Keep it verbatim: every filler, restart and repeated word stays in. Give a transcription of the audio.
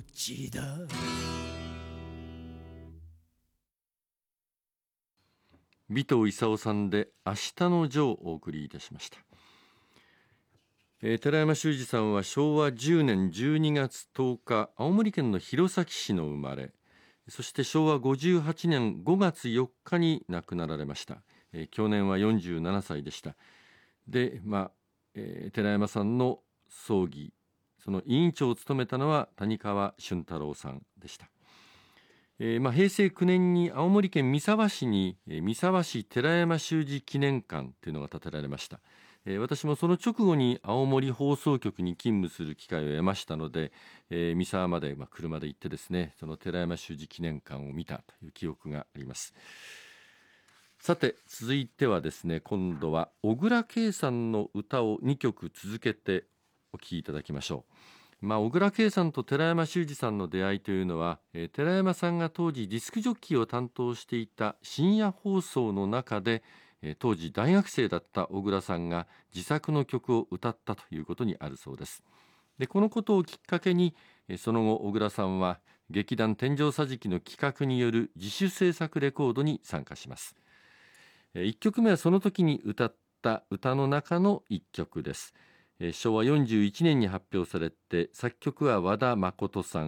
ちだ。 尾藤勲さんで明日のジョーをお送りいたしました。えー、寺山修司さんはしょうわじゅうねんじゅうにがつとおか、青森県の弘前市の生まれ、そしてしょうわごじゅうはちねんごがつよっかに亡くなられました。えー、去年はよんじゅうななさいでした。で、まあえー、寺山さんの葬儀、その委員長を務めたのは谷川俊太郎さんでした。えーまあ、へいせいきゅうねんに青森県三沢市に、えー、三沢市寺山修司記念館というのが建てられました。えー、私もその直後に青森放送局に勤務する機会を得ましたので、えー、三沢まで、まあ、車で行ってですね、その寺山修司記念館を見たという記憶があります。さて続いてはですね、今度は小倉圭さんの歌をにきょく続けてお聴きいただきましょう。まあ、小倉圭さんと寺山修司さんの出会いというのは、えー、寺山さんが当時ディスクジョッキーを担当していた深夜放送の中で、えー、当時大学生だった小倉さんが自作の曲を歌ったということにあるそうです。でこのことをきっかけに、えー、その後小倉さんは劇団天井桟敷の企画による自主制作レコードに参加します。えー、いっきょくめはその時に歌った歌の中のいっきょくです。しょうわよんじゅういちねんに発表されて、作曲は和田誠さん、